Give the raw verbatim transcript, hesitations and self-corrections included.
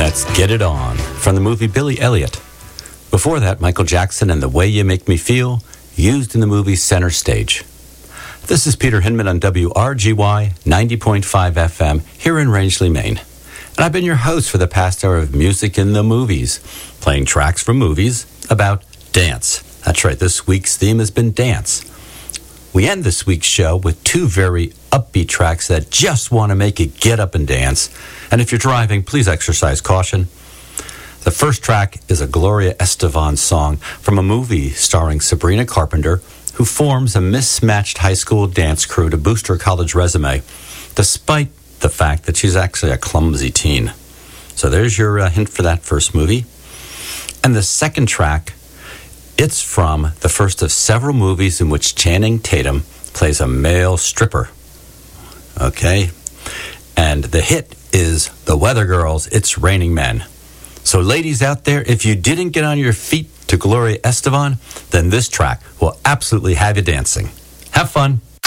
Let's Get It On from the movie Billy Elliot. Before that, Michael Jackson and The Way You Make Me Feel, used in the movie Center Stage. This is Peter Hinman on W R G Y ninety point five F M here in Rangeley, Maine. And I've been your host for the past hour of Music in the Movies, playing tracks from movies about dance. That's right, this week's theme has been dance. We end this week's show with two very upbeat tracks that just want to make you get up and dance. And if you're driving, please exercise caution. The first track is a Gloria Estefan song from a movie starring Sabrina Carpenter, who forms a mismatched high school dance crew to boost her college resume, despite the fact that she's actually a clumsy teen. So there's your uh, hint for that first movie. And the second track, it's from the first of several movies in which Channing Tatum plays a male stripper. Okay? And the hit is The Weather Girls, It's Raining Men. So ladies out there, if you didn't get on your feet to Gloria Estefan, then this track will absolutely have you dancing. Have fun.